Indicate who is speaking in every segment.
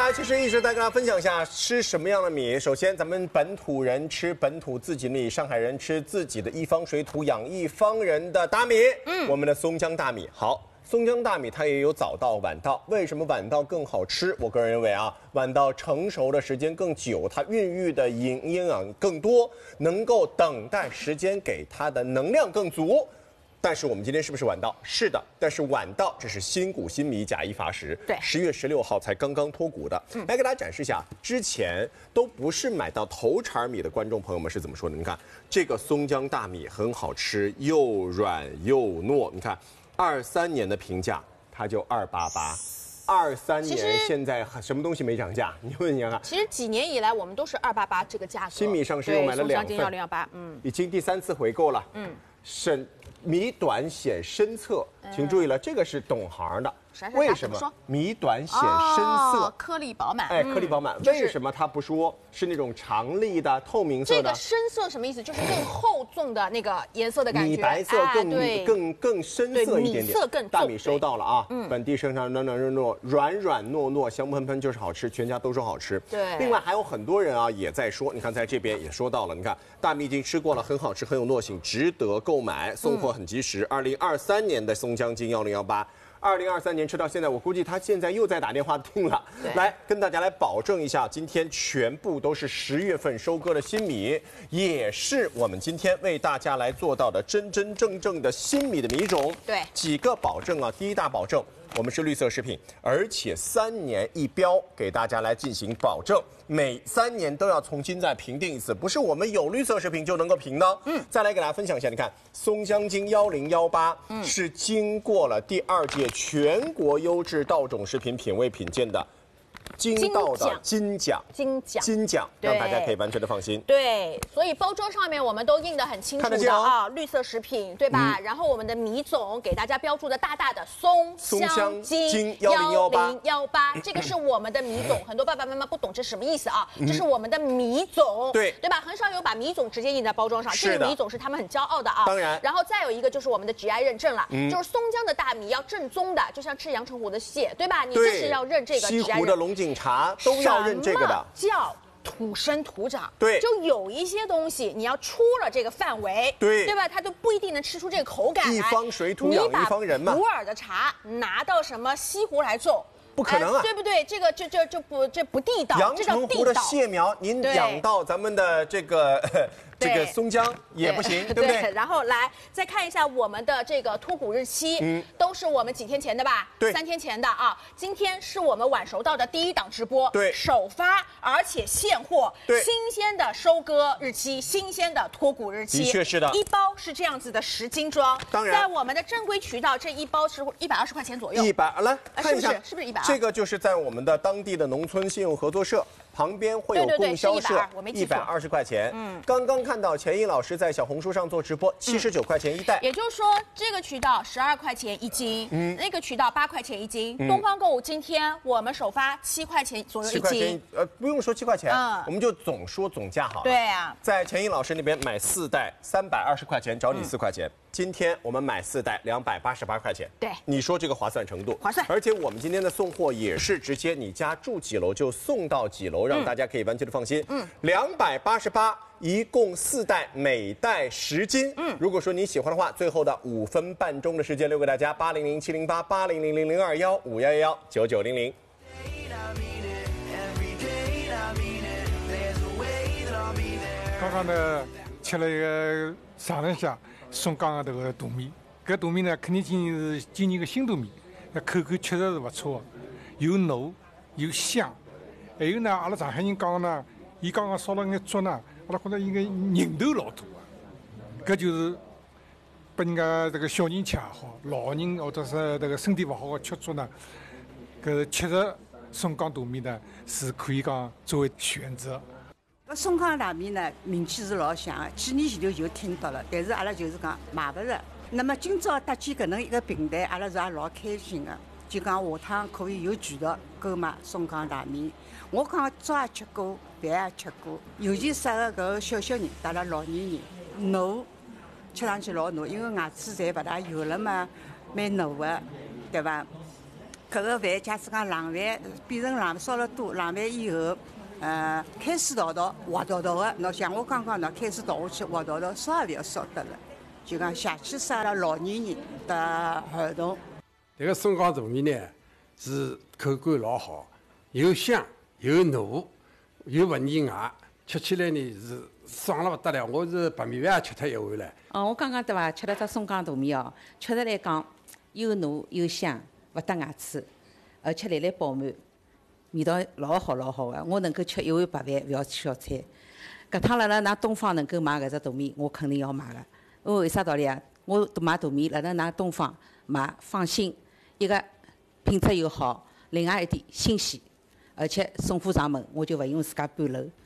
Speaker 1: 家其实一直在跟大家分享一下吃什么样的米。首先，咱们本土人吃本土自己的米，上海人吃自己的一方水土养一方人的大米。我们的松江大米好。 松江大米它也有早稻、晚稻，为什么晚稻更好吃？我个人认为啊，晚稻成熟的时间更久，它孕育的营养更多，能够等待时间给它的能量更足。但是我们今天是不是晚稻？是的，但是晚稻这是新谷新米钾一罚十，
Speaker 2: 对
Speaker 1: ，10月16号才刚刚脱谷的。来给大家展示一下，之前都不是买到头茬米的观众朋友们是怎么说的？你看这个松江大米很好吃，又软又糯，你看。 23年的评价，它就288，23年现在什么东西没涨价？你问一下看。
Speaker 2: 其实几年以来我们都是288这个价格。
Speaker 1: 新米上市又买了2份
Speaker 2: ，1018，
Speaker 1: 已经第3次回购了。米短显深色，请注意了，这个是懂行的。 为什么米短显深色？
Speaker 2: 颗粒饱满。
Speaker 1: 哎，颗粒饱满。为什么它不说是那种常粒的透明色的？
Speaker 2: 这个深色什么意思？就是更厚重的那个颜色的感觉。
Speaker 1: 米白色更深色一点点。
Speaker 2: 米色更重。
Speaker 1: 大米收到了啊，本地生产，软软糯糯，香喷喷，就是好吃，全家都说好吃。
Speaker 2: 对。
Speaker 1: 另外还有很多人啊也在说，你看在这边也说到了，你看大米已经吃过了，很好吃，很有糯性，值得购买，送货很及时。2023年的松江金1018。 2023年吃到现在，我估计他现在又在打电话订了。来跟大家来保证一下，今天全部都是10月份收割的新米，也是我们今天为大家来做到的真真正正的新米的米种。
Speaker 2: 对，
Speaker 1: 几个保证啊，第一大保证。 我们是绿色食品，而且3年一标，给大家来进行保证，每3年都要重新再评定一次，不是我们有绿色食品就能够评的。再来给大家分享一下，你看松江金1018，是经过了第2届全国优质稻种食品品味品鉴的。 金稻的金奖，让大家可以完全的放心。
Speaker 2: 对，所以包装上面我们都印得很清楚的啊，绿色食品，对吧？然后我们的米种给大家标注的大大的松香金1018，这个是我们的米种。很多爸爸妈妈不懂这什么意思啊？这是我们的米种，对吧？很少有把米种直接印在包装上，这个米种是他们很骄傲的啊。
Speaker 1: 当然，
Speaker 2: 然后再有一个就是我们的 GI 认证了，就是松江的大米要正宗的，就像吃阳澄湖的蟹，对吧？你就是要认这个 GI 认证。
Speaker 1: 西湖的龙井茶都要认这个的，
Speaker 2: 叫土生土长。
Speaker 1: 对，
Speaker 2: 就有一些东西你要出了这个范围，
Speaker 1: 对
Speaker 2: 吧？它都不一定能吃出这个口感来。
Speaker 1: 一方水土养一方人嘛。
Speaker 2: 普洱的茶拿到什么西湖来种？
Speaker 1: 不可能啊，
Speaker 2: 对不对？这个这不地道。
Speaker 1: 阳澄湖的蟹苗，您养到咱们的这个松江也不行，对不对？
Speaker 2: 然后来再看一下我们的这个脱谷日期，都是我们几天前的吧？
Speaker 1: 对
Speaker 2: ，3天前的啊。今天是我们晚熟稻的第1档直播，
Speaker 1: 对，
Speaker 2: 首发而且现货，
Speaker 1: 对，
Speaker 2: 新鲜的收割日期，新鲜的脱谷日期，
Speaker 1: 的确是的。
Speaker 2: 一包是这样子的10斤装，
Speaker 1: 当然，
Speaker 2: 在我们的正规渠道，这一包是120块钱左右。
Speaker 1: 来看一下，
Speaker 2: 是不是120？
Speaker 1: 这个就是在我们的当地的农村信用合作社旁边会有供销社，120块钱。刚刚看到钱毅老师在小红书上做直播，79块钱一袋。
Speaker 2: 也就是说，这个渠道12块钱1斤，那个渠道8块钱1斤。东方购物今天我们首发7块钱左右1斤。
Speaker 1: 不用说7块钱，我们就说总价好了。
Speaker 2: 对呀，
Speaker 1: 在钱毅老师那边买4袋320块钱，找你4块钱。今天我们买4袋288块钱，
Speaker 2: 对，
Speaker 1: 你说这个划算程度？
Speaker 2: 划算。
Speaker 1: 而且我们今天的送货也是直接你家住几楼就送到几楼，让大家可以完全的放心。288，一共4袋，每袋10斤。如果说你喜欢的话，最后的5分半钟的时间留给大家，80070880000215119900。
Speaker 3: 刚刚呢吃了一个尝了一下松江的这个大米，搿大米呢肯定是今年的新大米，那口感确实是不错，又糯又香。还有呢，阿拉上海人讲呢，伊刚刚烧了眼竹呢，阿拉觉得伊个韧头老大啊，搿就是拨人家这个小人吃也好，老人或者是这个身体不好的吃竹呢，搿确实松江大米呢是可以讲作为选择。
Speaker 4: 松江大米呢，名气是老响的，几年前头就听到了，但是阿拉就是讲买不着。那么今朝搭建搿能一个平台，阿拉是也老开心的，就讲下趟可以有渠道购买松江大米。我讲粥也吃过，饭也吃过，尤其适合搿个小小人、带了老年人，糯，吃上去老糯，因为外子侪勿大有了嘛，蛮糯的，对伐？ 搿个饭假使讲冷饭变成冷烧了多，冷饭以后，开水倒滑倒的，喏像我刚刚喏开水倒下去滑倒，烧也勿要烧得了，就讲下去杀了老年人的儿童。
Speaker 5: 这个松江大米呢是口感老好，又香又糯，又不腻牙，吃起来呢是爽了不得了。我是白米饭也吃脱一碗了。
Speaker 6: 我刚刚对伐，吃了只松江大米哦，确实来讲又糯又香，勿得牙齿，而且来饱满，味道老好老好个。我能够吃一碗白饭，勿要吃小菜。搿趟辣㑚东方能够买搿只大米，我肯定要买个。因为为啥道理啊？我买大米辣㑚东方买，放心，一个品质又好，另外一点新鲜，而且送货上门，我就勿用自家搬楼。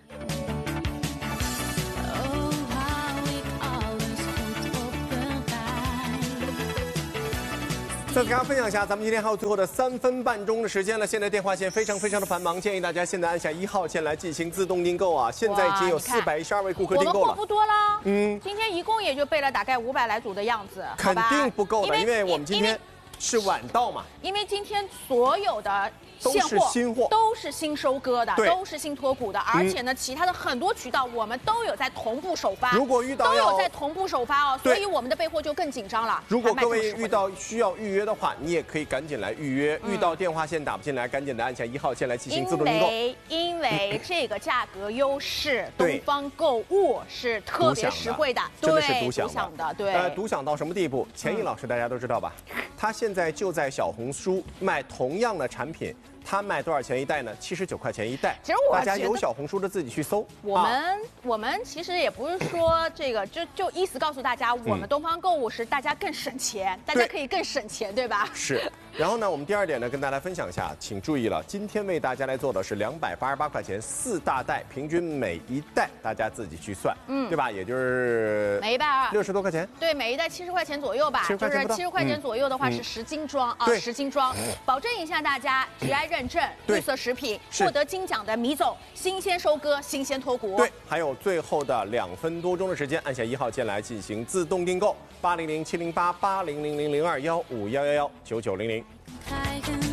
Speaker 1: 再给大家分享一下，咱们今天还有最后的3分半钟的时间了。现在电话线非常的繁忙，建议大家现在按下1号键来进行自动订购啊！现在已经有412位顾客订购了。
Speaker 2: 我们货不多了，今天一共也就备了大概500来组的样子，
Speaker 1: 肯定不够的，因为我们今天是晚到嘛。
Speaker 2: 因为今天所有的现货都是新收割的，都是新脱骨的，而且呢，其他的很多渠道我们都有在同步首发。
Speaker 1: 如果遇到
Speaker 2: 都有在同步首发哦，所以我们的备货就更紧张了。
Speaker 1: 如果各位遇到需要预约的话，你也可以赶紧来预约。遇到电话线打不进来，赶紧的按下1号键来进行自动订购。
Speaker 2: 因为这个价格优势，东方购物是特别实惠的，
Speaker 1: 真的是独
Speaker 2: 享的，对。
Speaker 1: 独享到什么地步？钱毅老师大家都知道吧？他现在就在小红书卖同样的产品。他卖多少钱一袋呢？79块钱一袋。
Speaker 2: 其实
Speaker 1: 大家有小红书的自己去搜。
Speaker 2: 我们其实也不是说这个，就意思告诉大家，我们东方购物是大家更省钱，大家可以更省钱，对吧？
Speaker 1: 是。然后呢，我们第2点呢，跟大家分享一下，请注意了，今天为大家来做的是288块钱4大袋，平均每一袋大家自己去算，对吧？也就是
Speaker 2: 每一袋
Speaker 1: 60多块钱。
Speaker 2: 对，每一袋70块钱左右吧，就是70块钱左右的话是10斤装啊，10斤装，保证一下大家GI认证、绿色食品，获得金奖的米总，新鲜收割、新鲜脱骨。
Speaker 1: 对，还有最后的2分多钟的时间，按下1号键来进行自动订购，800-708-800-0215119900。